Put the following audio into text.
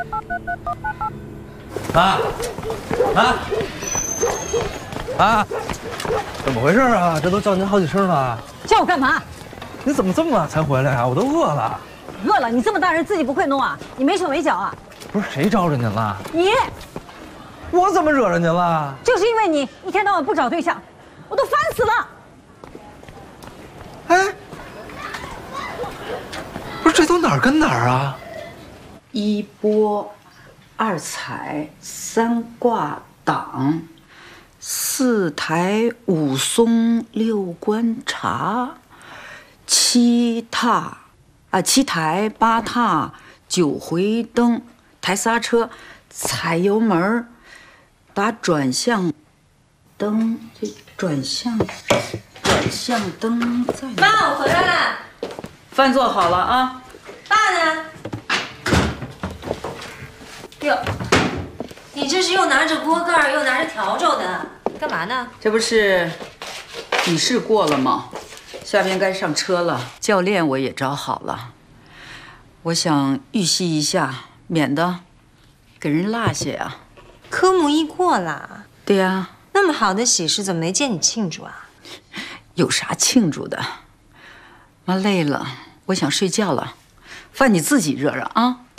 怎么回事啊？这都叫您好几声了。 叫我干嘛？ 你怎么这么晚才回来啊？我都饿了。 饿了？你这么大人自己不会弄啊？你没手没脚啊？ 不是谁招惹您了？ 你， 我怎么惹着您了？ 就是因为你一天到晚不找对象，我都烦死了。 哎，不是这都哪儿跟哪儿啊？ 一波，二彩，三挂档，四台五松，六观察，七台八踏，九回灯，抬刹车，踩油门，打转向灯，这转向灯在哪？ 妈，我回来了。 饭做好了啊。 爸呢？哟，你这是又拿着锅盖又拿着笤帚的，干嘛呢？ 这不是笔试过了吗？下边该上车了，教练我也找好了。我想预习一下，免得给人落下呀。 科目一过了。 对呀。 那么好的喜事，怎么没见你庆祝啊？ 有啥庆祝的？妈累了，我想睡觉了。饭你自己热热啊。